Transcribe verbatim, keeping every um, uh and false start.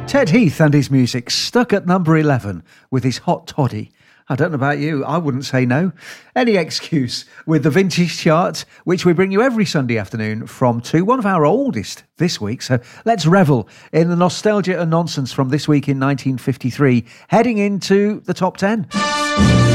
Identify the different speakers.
Speaker 1: Ted Heath and his music stuck at number eleven with his Hot Toddy. I don't know about you, I wouldn't say no. Any excuse with the Vintage Chart, which we bring you every Sunday afternoon from two, one of our oldest this week. So let's revel in the nostalgia and nonsense from this week in nineteen fifty-three, heading into the top ten.